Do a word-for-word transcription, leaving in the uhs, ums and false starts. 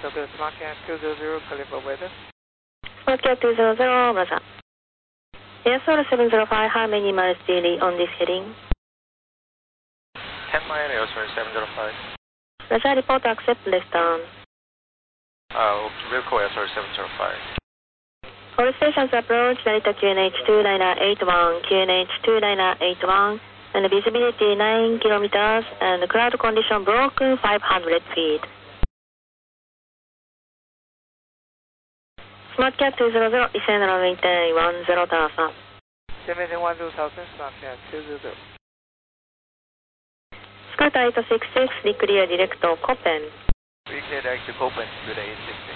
Tokyo SmartCat two hundred, clear for weather. SmartCat two hundred, Roger. Airsoil seven zero five, how many miles daily on this heading? ten mile Airsoil seven zero five. Roger, report accept left turn. Uh, vehicle Airsoil seven zero five. All stations approach Narita Q N H two nine eight one, Q N H two nine eight one, and visibility nine kilometers, and cloud condition broken five hundred feet. SmartCat two hundred, descend runway ten one zero thousand. Dimension one two thousand, SmartCat two hundred. Scoot eight six six, declare direct to Copen. We clear direct to Copen, good eight six six.